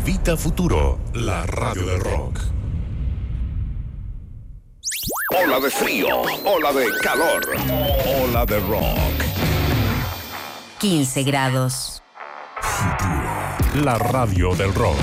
Evita Futuro, la radio del rock. Ola de frío, ola de calor, ola de rock. 15 grados. Futuro, la radio del rock.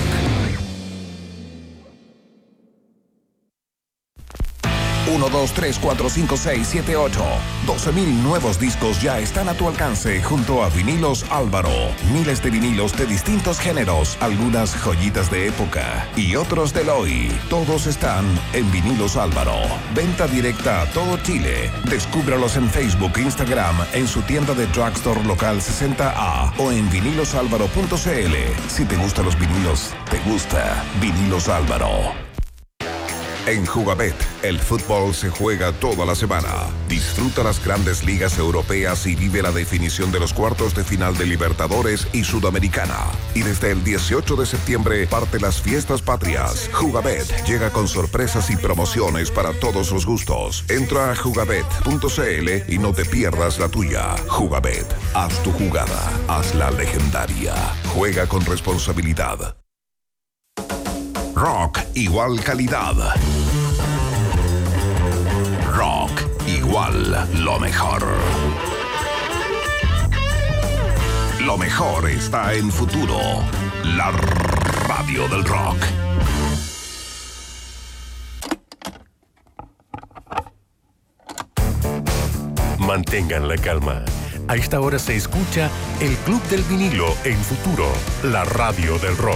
1, 2, 3, 4, 5, 6, 7, 8. 12,000 nuevos discos ya están a tu alcance junto a Vinilos Álvaro. Miles de vinilos de distintos géneros, algunas joyitas de época y otros del hoy. Todos están en Vinilos Álvaro. Venta directa a todo Chile. Descúbralos en Facebook, Instagram, en su tienda de drugstore local 60A o en vinilosalvaro.cl. Si te gustan los vinilos, te gusta Vinilos Álvaro. En Jugabet, el fútbol se juega toda la semana. Disfruta las grandes ligas europeas y vive la definición de los cuartos de final de Libertadores y Sudamericana. Y desde el 18 de septiembre parte las fiestas patrias. Jugabet llega con sorpresas y promociones para todos los gustos. Entra a jugabet.cl y no te pierdas la tuya. Jugabet, haz tu jugada, hazla legendaria. Juega con responsabilidad. Rock igual calidad. Rock igual lo mejor. Lo mejor está en Futuro, la radio del rock. Mantengan la calma. A esta hora se escucha el Club del Vinilo en Futuro, la radio del rock.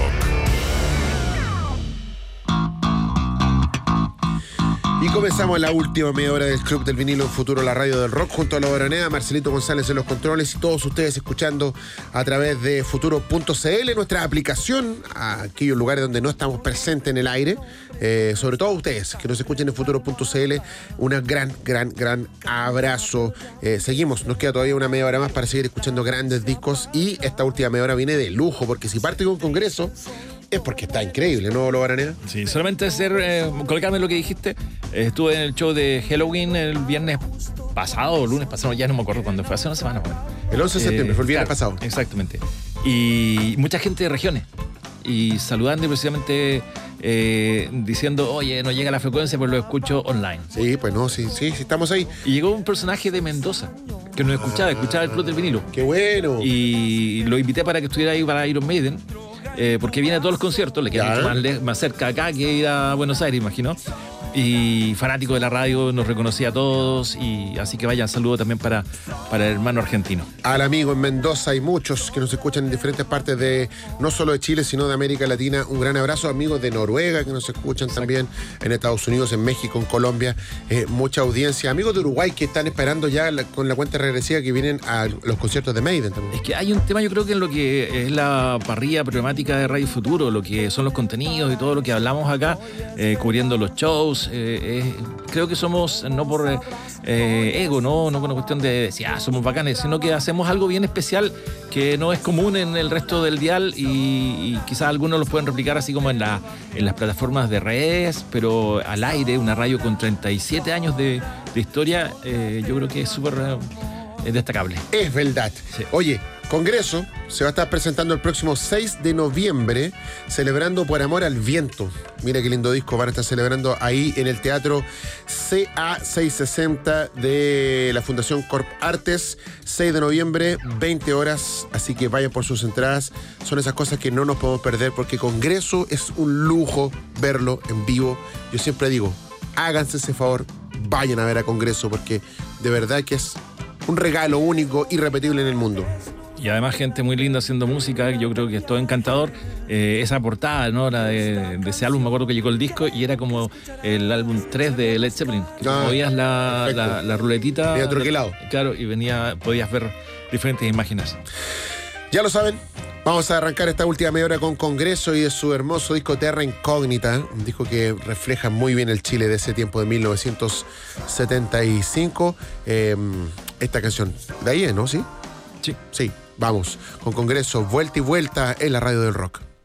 Y comenzamos la última media hora del Club del Vinilo en Futuro, la radio del rock, junto a la Baronea, Marcelito González en los controles y todos ustedes escuchando a través de futuro.cl, nuestra aplicación, a aquellos lugares donde no estamos presentes en el aire, sobre todo ustedes que nos escuchen en futuro.cl, un gran abrazo. Seguimos, nos queda todavía una media hora más para seguir escuchando grandes discos y esta última media hora viene de lujo, porque si parte con Congreso es porque está increíble, ¿no, Lo Baranea? Sí, solamente colocarme lo que dijiste. Estuve en el show de Halloween el viernes pasado o lunes pasado, ya no me acuerdo cuándo fue, hace una semana. Bueno. El 11 de septiembre, fue el viernes pasado. Exactamente. Y mucha gente de regiones. Y saludando y precisamente diciendo, oye, no llega la frecuencia, pero lo escucho online. Sí, pues no, sí, estamos ahí. Y llegó un personaje de Mendoza que nos escuchaba el Club del Vinilo. ¡Qué bueno! Y lo invité para que estuviera ahí para Iron Maiden. Porque viene a todos los conciertos, le queda mucho más cerca acá que ir a Buenos Aires, imagino. Y fanático de la radio, nos reconocía a todos, y así que vaya, saludo también para el hermano argentino. Al amigo en Mendoza, hay muchos que nos escuchan en diferentes partes de, no solo de Chile, sino de América Latina. Un gran abrazo, amigos de Noruega que nos escuchan también, en Estados Unidos, en México, en Colombia, mucha audiencia. Amigos de Uruguay que están esperando ya con la cuenta regresiva que vienen a los conciertos de Maiden también. Es que hay un tema, yo creo que en lo que es la parrilla programática de Radio Futuro, lo que son los contenidos y todo lo que hablamos acá, cubriendo los shows. Creo que somos, no por ego, no con una cuestión de decir, somos bacanes, sino que hacemos algo bien especial que no es común en el resto del dial y quizás algunos lo pueden replicar así como en las plataformas de redes, pero al aire, una radio con 37 años de historia, yo creo que es súper destacable. Es verdad. Sí. Oye, Congreso se va a estar presentando el próximo 6 de noviembre, celebrando Por Amor al Viento. Mira qué lindo disco van a estar celebrando ahí en el Teatro CA660 de la Fundación Corp Artes, 6 de noviembre, 20 horas, así que vayan por sus entradas. Son esas cosas que no nos podemos perder, porque Congreso es un lujo verlo en vivo. Yo siempre digo, háganse ese favor, vayan a ver a Congreso, porque de verdad que es un regalo único, irrepetible en el mundo. Y además gente muy linda haciendo música, yo creo que es todo encantador. Esa portada, ¿no? La de ese álbum, me acuerdo que llegó el disco y era como el álbum 3 de Led Zeppelin. Oías la ruletita. Venía troquelado. Claro, y podías ver diferentes imágenes. Ya lo saben, vamos a arrancar esta última media hora con Congreso y de su hermoso disco Terra Incógnita, un disco que refleja muy bien el Chile de ese tiempo de 1975. Esta canción, de ahí, ¿no? ¿Sí? Sí. Sí. Vamos, con Congreso, vuelta y vuelta en la radio del rock.